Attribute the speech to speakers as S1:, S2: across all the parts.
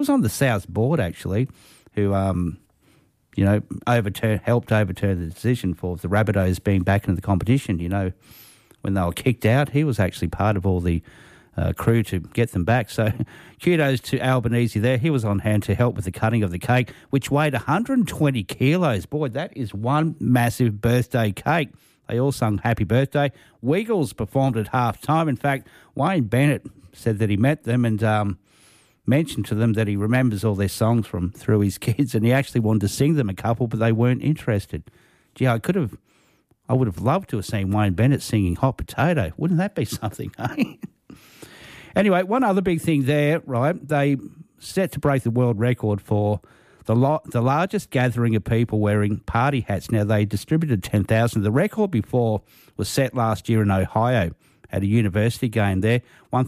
S1: was on the South board actually, who helped overturn the decision for the Rabbitohs being back in the competition. You know, when they were kicked out, he was actually part of all the crew to get them back. So kudos to Albanese there. He was on hand to help with the cutting of the cake, which weighed 120 kilos. Boy, that is one massive birthday cake. They all sung happy birthday. Wiggles performed at half-time. In fact, Wayne Bennett said that he met them and mentioned to them that he remembers all their songs from through his kids, and he actually wanted to sing them a couple, but they weren't interested. Gee, I would have loved to have seen Wayne Bennett singing Hot Potato. Wouldn't that be something, eh? Anyway, one other big thing there, right? They set to break the world record for the largest gathering of people wearing party hats. Now, they distributed 10,000. The record before was set last year in Ohio at a university game there,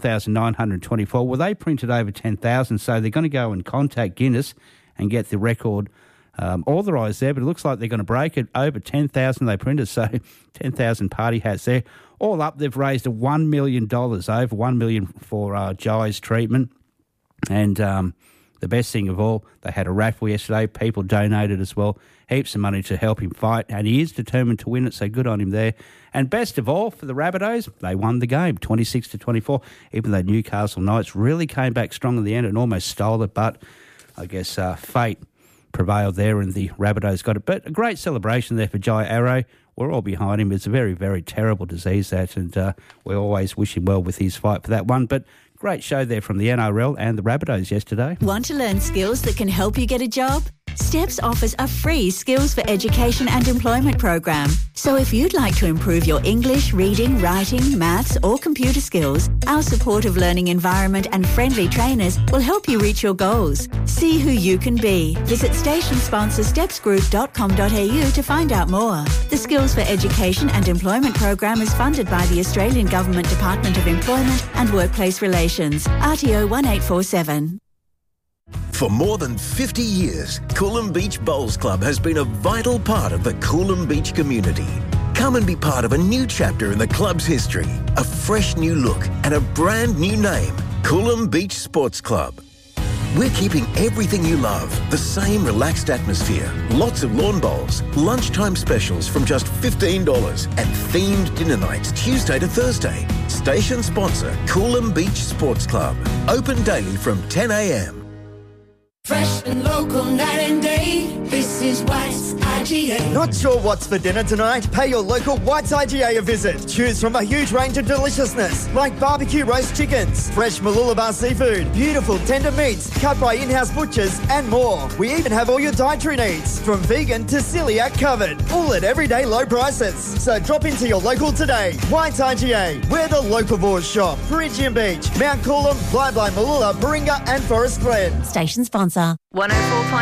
S1: 1,924. Well, they printed over 10,000, so they're going to go and contact Guinness and get the record authorised there, but it looks like they're going to break it. Over 10,000 they printed, so 10,000 party hats there. All up, they've raised $1 million, over $1 million for Jai's treatment. And the best thing of all, they had a raffle yesterday. People donated as well, heaps of money to help him fight, and he is determined to win it, so good on him there. And best of all, for the Rabbitohs, they won the game, 26-24, even though Newcastle Knights really came back strong in the end and almost stole it, but I guess fate prevailed there and the Rabbitohs got it. But a great celebration there for Jai Arrow. We're all behind him. It's a very, very terrible disease, that, and we always wish him well with his fight for that one. But great show there from the NRL and the Rabbitohs yesterday.
S2: Want to learn skills that can help you get a job? STEPS offers a free Skills for Education and Employment program. So if you'd like to improve your English, reading, writing, maths or computer skills, our supportive learning environment and friendly trainers will help you reach your goals. See who you can be. Visit station sponsor stepsgroup.com.au to find out more. The Skills for Education and Employment program is funded by the Australian Government Department of Employment and Workplace Relations, RTO 1847.
S3: For more than 50 years, Coolum Beach Bowls Club has been a vital part of the Coolum Beach community. Come and be part of a new chapter in the club's history, a fresh new look and a brand new name, Coolum Beach Sports Club. We're keeping everything you love, the same relaxed atmosphere, lots of lawn bowls, lunchtime specials from just $15 and themed dinner nights Tuesday to Thursday. Station sponsor, Coolum Beach Sports Club. Open daily from 10 a.m.
S4: Fresh and local night and day, this is White's IGA.
S5: Not sure what's for dinner tonight? Pay your local White's IGA a visit. Choose from a huge range of deliciousness, like barbecue roast chickens, fresh Mooloolaba seafood, beautiful tender meats cut by in-house butchers, and more. We even have all your dietary needs, from vegan to celiac covered, all at everyday low prices. So drop into your local today. White's IGA, where the locavores shop. Perigian Beach, Mount Coolum, Bly Mooloolaba, Baringa and Forest Glen.
S2: Station sponsor.
S6: 104.9